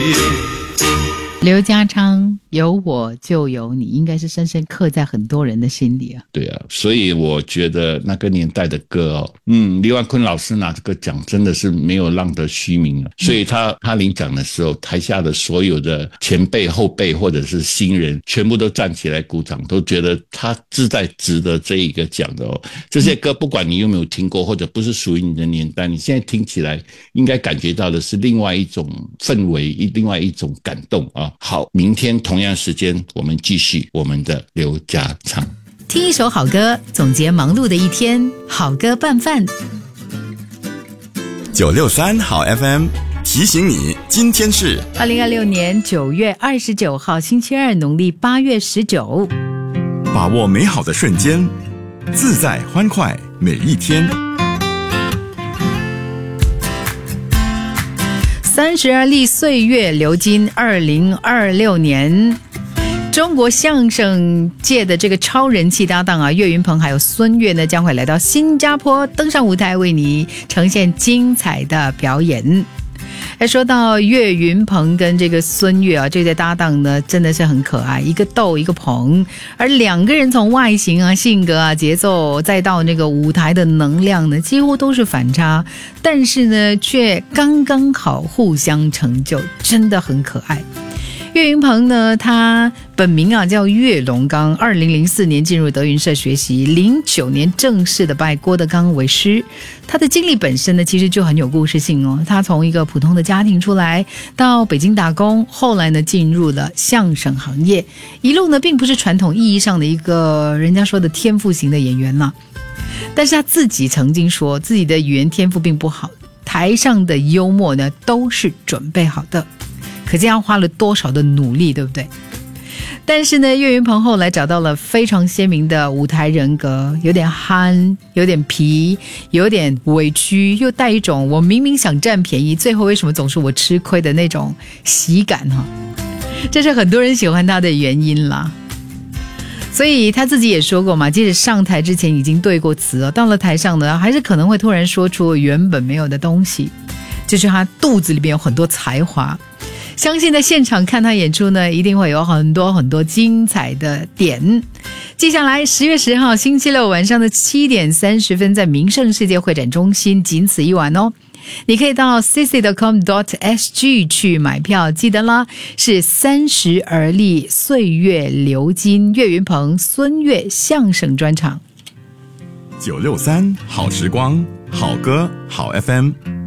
刘家昌有我就有你，应该是深深刻在很多人的心里啊。 对啊，所以我觉得那个年代的歌李万坤老师拿这个奖真的是没有浪得虚名了。所以他领奖的时候，台下的所有的前辈后辈或者是新人全部都站起来鼓掌，都觉得他自在值得这一个奖的哦。这些歌不管你有没有听过，或者不是属于你的年代，你现在听起来应该感觉到的是另外一种氛围，另外一种感动啊。好，明天同样时间我们继续我们的刘家昌。 听一首好歌，总结忙碌的一天，好歌拌饭。 963好 FM 提醒你，今天是 2026年9月29号星期二，农历8月19。 把握美好的瞬间，自在欢快每一天。 32历岁月流金，2026年中国相声界的这个超人气搭档啊，岳云鹏还有孙越呢，将会来到新加坡登上舞台，为你呈现精彩的表演。说到岳云鹏跟这个孙越啊，这对搭档呢真的是很可爱，一个逗一个捧，而两个人从外形啊、性格啊、节奏，再到那个舞台的能量呢，几乎都是反差，但是呢却刚刚好互相成就，真的很可爱。岳云鹏呢，他本名啊叫岳龙刚，2004年进入德云社学习，09年正式的拜郭德纲为师。他的经历本身呢，其实就很有故事性哦。他从一个普通的家庭出来，到北京打工，后来呢进入了相声行业，一路呢并不是传统意义上的一个人家说的天赋型的演员啦。但是他自己曾经说，自己的语言天赋并不好，台上的幽默呢都是准备好的。可见他花了多少的努力，对不对？但是呢，岳云鹏后来找到了非常鲜明的舞台人格，有点憨，有点皮，有点委屈，又带一种我明明想占便宜，最后为什么总是我吃亏的那种喜感哈。这是很多人喜欢他的原因啦。所以他自己也说过嘛，即使上台之前已经对过词了，到了台上呢，还是可能会突然说出原本没有的东西，就是他肚子里面有很多才华。相信在现场看他演出呢，一定会有很多很多精彩的点。接下来10月10号星期六晚上的7点30分，在名胜世界会展中心，仅此一晚哦。你可以到 cc.com.sg 去买票，记得啦，是30而立，岁月流金，岳云鹏、孙越相声专场。 963好时光，好歌好 FM。